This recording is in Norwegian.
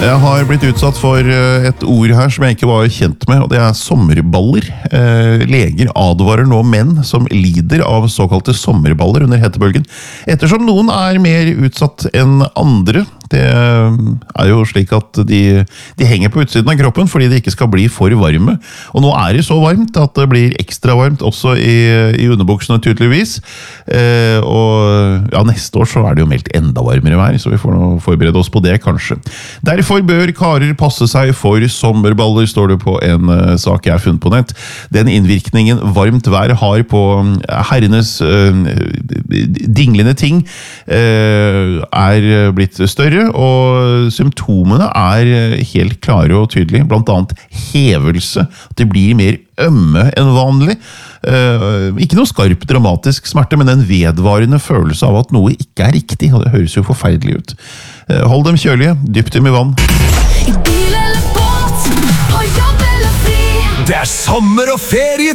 Jeg har blitt utsatt for et ord her som jeg ikke var kjent med, og det er sommerballer. Leger advarer nå menn som lider av såkalte sommerballer under hetebølgen, ettersom noen er mer utsatt enn andre. Det er jo slik at de henger på utsiden av kroppen fordi de ikke skal bli for varme. Og nå er det så varmt at det blir ekstra varmt også i underbuksene tydeligvis. Og ja, neste år så er det jo meldt enda varmere vær, så vi får nå forberede oss på det kanskje. Derfor bør karer passe seg for sommerballer, står det på en sak jeg har funnet på nett. Den innvirkningen varmt vær har på herrenes dinglende ting er blitt større, og symptomene er helt klare og tydelige, blant annet hevelse, at det blir mer ømme enn vanlig. Ikke noe skarp dramatisk smerte, men en vedvarende følelse av at noe ikke er riktig, og det høres jo forferdelig ut. Hold dem kjølige, dypp dem i vann. I bil eller båt, på jobb eller fri. Det er sommer og ferie!